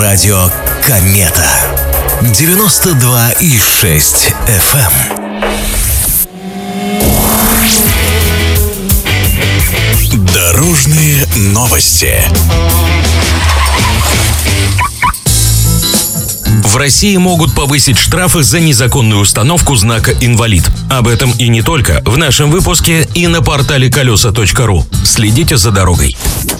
Радио Комета. 92,6 FM. Дорожные новости. В России могут повысить штрафы за незаконную установку знака «Инвалид». Об этом и не только в нашем выпуске и на портале колеса.ру. Следите за дорогой.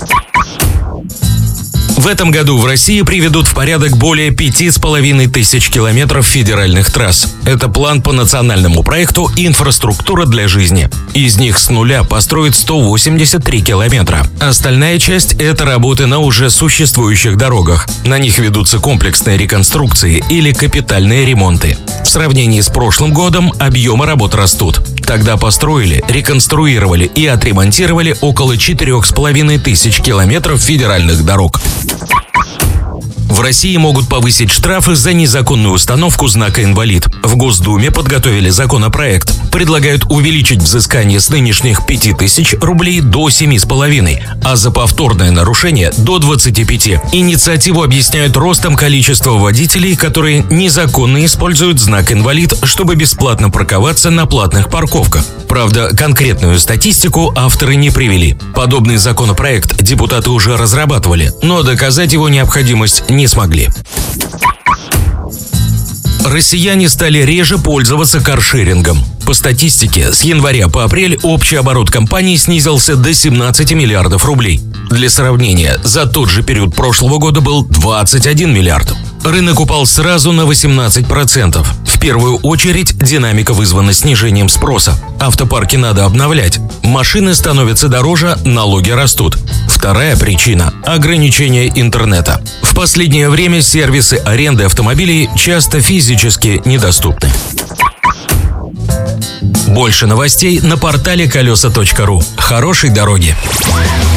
В этом году в России приведут в порядок более 5500 километров федеральных трасс. Это план по национальному проекту «Инфраструктура для жизни». Из них с нуля построят 183 километра. Остальная часть – это работы на уже существующих дорогах. На них ведутся комплексные реконструкции или капитальные ремонты. В сравнении с прошлым годом объемы работ растут. Тогда построили, реконструировали и отремонтировали около 4500 километров федеральных дорог. В России могут повысить штрафы за незаконную установку знака «Инвалид». В Госдуме подготовили законопроект. Предлагают увеличить взыскание с нынешних 5000 рублей до 7,5, а за повторное нарушение до 25. Инициативу объясняют ростом количества водителей, которые незаконно используют знак «Инвалид», чтобы бесплатно парковаться на платных парковках. Правда, конкретную статистику авторы не привели. Подобный законопроект депутаты уже разрабатывали, но доказать его необходимость не смогли. Россияне стали реже пользоваться каршерингом. По статистике, с января по апрель общий оборот компаний снизился до 17 миллиардов рублей. Для сравнения, за тот же период прошлого года был 21 миллиард. Рынок упал сразу на 18%. В первую очередь динамика вызвана снижением спроса. Автопарки надо обновлять. Машины становятся дороже, налоги растут. Вторая причина – ограничение интернета. В последнее время сервисы аренды автомобилей часто физически недоступны. Больше новостей на портале колеса.ру. Хорошей дороги!